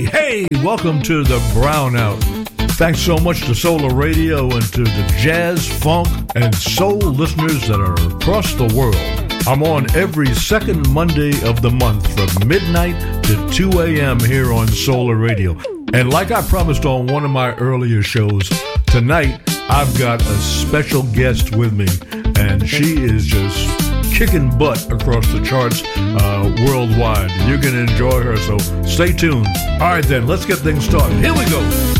Hey, welcome to the Brownout. Thanks so much to Solar Radio and to the jazz, funk, and soul listeners that are across the world. I'm on every second Monday of the month from midnight to 2 a.m. here on Solar Radio. And like I promised on one of my earlier shows, tonight I've got a special guest with me, and she is just kicking butt across the charts worldwide. You're going to enjoy her, so stay tuned. All right, then, let's get things started. Here we go.